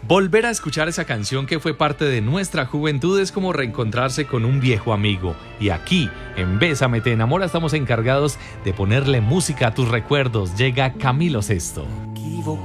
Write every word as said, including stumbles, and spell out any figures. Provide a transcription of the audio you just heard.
Volver a escuchar esa canción que fue parte de nuestra juventud es como reencontrarse con un viejo amigo. Y aquí, en Bésame te enamora, estamos encargados de ponerle música a tus recuerdos. Llega Camilo Sesto.